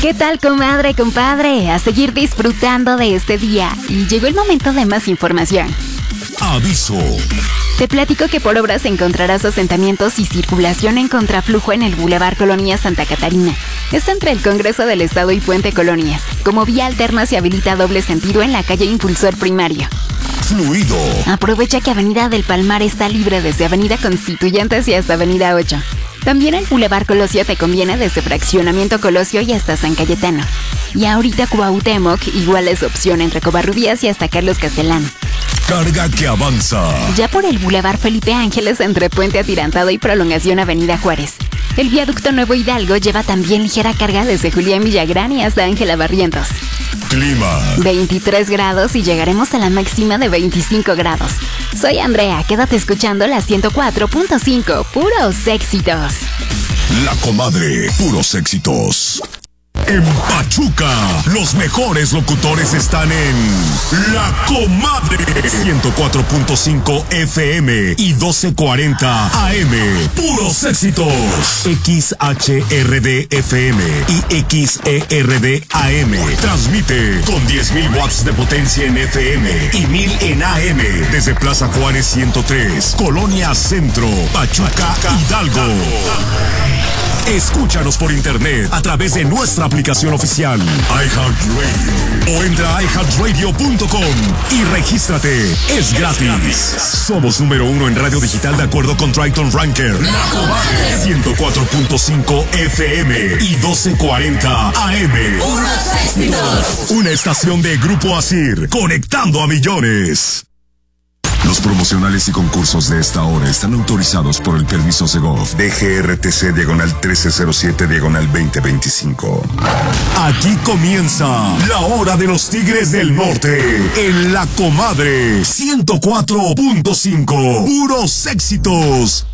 ¿Qué tal, comadre, compadre? A seguir disfrutando de este día. Y llegó el momento de más información. Aviso. Te platico que por obras encontrarás asentamientos y circulación en contraflujo en el Boulevard Colonia Santa Catarina. Está entre el Congreso del Estado y Puente Colonias. Como vía alterna se habilita doble sentido en la calle Impulsor Primario. Fluido. Aprovecha que Avenida del Palmar está libre desde Avenida Constituyentes y hasta Avenida 8. También el Boulevard Colosio te conviene desde Fraccionamiento Colosio y hasta San Cayetano. Y ahorita Cuauhtémoc igual es opción entre Covarrubias y hasta Carlos Castellán. Carga que avanza. Ya por el Boulevard Felipe Ángeles entre Puente Atirantado y Prolongación Avenida Juárez. El viaducto Nuevo Hidalgo lleva también ligera carga desde Julián Villagrán y hasta Ángela Barrientos. Clima. 23 grados y llegaremos a la máxima de 25 grados. Soy Andrea, quédate escuchando la 104.5, puros éxitos. La Comadre, puros éxitos. En Pachuca, los mejores locutores están en La Comadre 104.5 FM y 1240 AM. Puros éxitos. XHRD FM y XERD AM. Transmite con 10.000 watts de potencia en FM y 1.000 en AM. Desde Plaza Juárez 103, Colonia Centro, Pachuca, Hidalgo. Escúchanos por internet a través de nuestra aplicación oficial iHeartRadio o entra a iHeartRadio.com y regístrate. Es gratis. Somos número 1 en radio digital de acuerdo con Triton Ranker. La Comadre 104.5 FM y 1240 AM. Puros éxitos. Una estación de Grupo Asir, conectando a millones. Los promocionales y concursos de esta hora están autorizados por el permiso Segov DGRTC /1307/2025. Aquí comienza la hora de los Tigres del Norte en La Comadre 104.5. Puros éxitos.